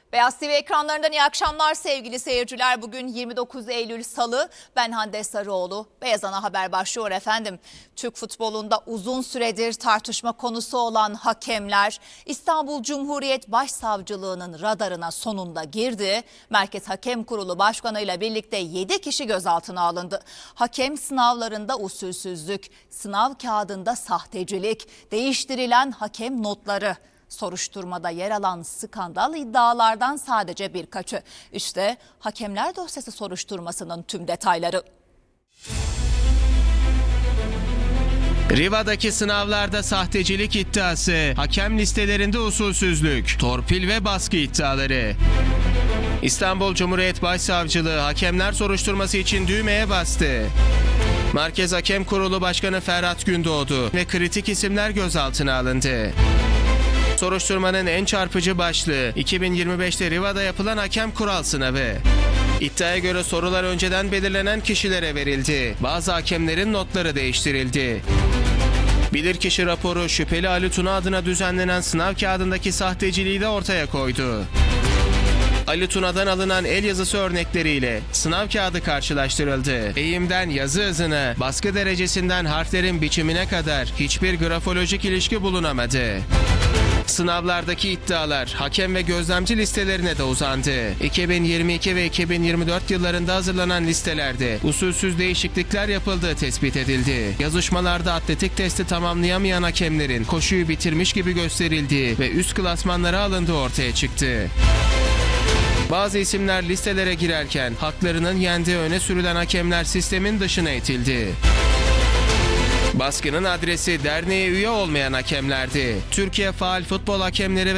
Beyaz TV ekranlarından iyi akşamlar sevgili seyirciler. Bugün 29 Eylül Salı. Ben Hande Sarıoğlu. Beyaz Ana Haber başlıyor efendim. Türk futbolunda uzun süredir tartışma konusu olan hakemler İstanbul Cumhuriyet Başsavcılığı'nın radarına sonunda girdi. Merkez Hakem Kurulu Başkanı ile birlikte 7 kişi gözaltına alındı. Hakem sınavlarında usulsüzlük, sınav kağıdında sahtecilik, değiştirilen hakem notları. Soruşturmada yer alan skandal iddialardan sadece birkaçı. İşte hakemler dosyası soruşturmasının tüm detayları. Riva'daki sınavlarda sahtecilik iddiası, hakem listelerinde usulsüzlük, torpil ve baskı iddiaları. İstanbul Cumhuriyet Başsavcılığı hakemler soruşturması için düğmeye bastı. Merkez Hakem Kurulu Başkanı Ferhat Gündoğdu ve kritik isimler gözaltına alındı. Soruşturmanın en çarpıcı başlığı 2025'te Riva'da yapılan hakem kural sınavı. İddiaya göre sorular önceden belirlenen kişilere verildi. Bazı hakemlerin notları değiştirildi. Bilirkişi raporu şüpheli Ali Tuna adına düzenlenen sınav kağıdındaki sahteciliği de ortaya koydu. Ali Tuna'dan alınan el yazısı örnekleriyle sınav kağıdı karşılaştırıldı. Eğimden yazı hızına, baskı derecesinden harflerin biçimine kadar hiçbir grafolojik ilişki bulunamadı. Sınavlardaki iddialar hakem ve gözlemci listelerine de uzandı. 2022 ve 2024 yıllarında hazırlanan listelerde usulsüz değişiklikler yapıldığı tespit edildi. Yazışmalarda atletik testi tamamlayamayan hakemlerin koşuyu bitirmiş gibi gösterildiği ve üst klasmanlara alındığı ortaya çıktı. Bazı isimler listelere girerken haklarının yendiği öne sürülen hakemler sistemin dışına itildi. Baskının adresi derneğe üye olmayan hakemlerdi. Türkiye Faal Futbol Hakemleri